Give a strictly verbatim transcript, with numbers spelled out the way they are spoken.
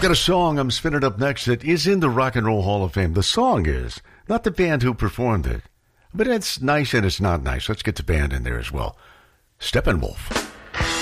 got a song I'm spinning up next that is in the Rock and Roll Hall of Fame. The song is, not the band who performed it. But it's nice and it's not nice. Let's get the band in there as well. Steppenwolf.